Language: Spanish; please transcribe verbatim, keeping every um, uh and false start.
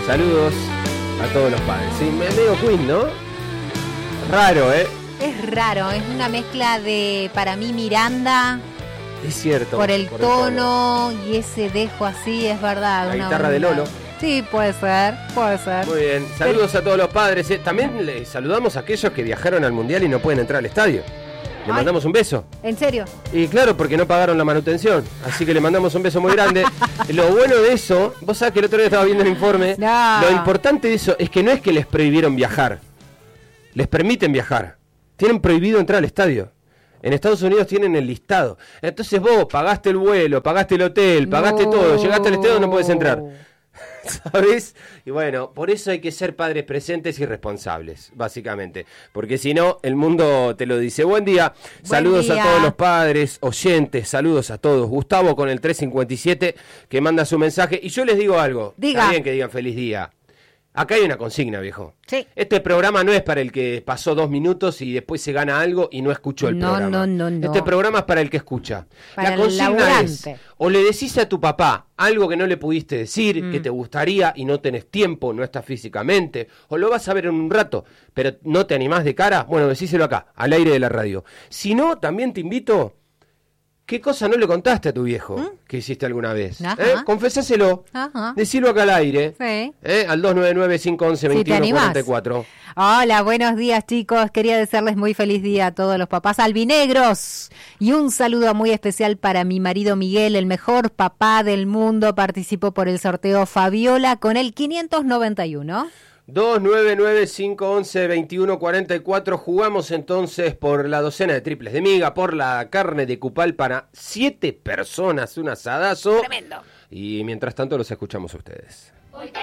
Saludos a todos los padres. Sí, medio Queen, ¿no? Raro, ¿eh? Es raro, es una mezcla de, para mí, Miranda. Es cierto. Por el, por tono, el tono y ese dejo así, es verdad. La una guitarra onda. de Lolo. Sí, puede ser, puede ser. Muy bien, saludos a todos los padres. ¿eh? También les saludamos a aquellos que viajaron al Mundial y no pueden entrar al estadio. Le Ay, mandamos un beso. ¿En serio? Y claro, porque no pagaron la manutención. Así que le mandamos un beso muy grande. Lo bueno de eso, vos sabés que el otro día estaba viendo el informe. No. Lo importante de eso es que no es que les prohibieron viajar. Les permiten viajar. Tienen prohibido entrar al estadio. En Estados Unidos tienen el listado. Entonces vos pagaste el vuelo, pagaste el hotel, pagaste No. todo, llegaste al estadio, no podés entrar. ¿Sabes? Y bueno, por eso hay que ser padres presentes y responsables, básicamente. Porque si no, el mundo te lo dice. Buen día. Buen Saludos día. a todos los padres, oyentes, saludos a todos. Gustavo con el tres cincuenta y siete que manda su mensaje. Y yo les digo algo. Diga. Está bien que digan feliz día. Acá hay una consigna, viejo. Sí. Este programa no es para el que pasó dos minutos y después se gana algo y no escuchó el No, programa. no, no, no. Este programa es para el que escucha. Para La el consigna es, laburante. o le decís a tu papá algo que no le pudiste decir, Mm. que te gustaría y no tenés tiempo, no estás físicamente, o lo vas a ver en un rato, pero no te animás de cara, bueno, decíselo acá, al aire de la radio. Si no, también te invito... ¿Qué cosa no le contaste a tu viejo ¿Mm? que hiciste alguna vez? Ajá. ¿Eh? Confesáselo. Ajá. Decilo acá al aire. Sí. ¿Eh? Al dos nueve nueve, cinco uno uno, Si te dos uno animás. cuatro cuatro. Hola, buenos días, chicos. Quería desearles muy feliz día a todos los papás albinegros. Y un saludo muy especial para mi marido Miguel, el mejor papá del mundo. Participó por el sorteo Fabiola con el quinientos noventa y uno. dos nueve nueve, cinco uno uno, dos uno cuatro cuatro. Jugamos entonces por la docena de triples de miga, por la carne de cupal para siete personas, un asadazo. Tremendo. Y mientras tanto los escuchamos a ustedes.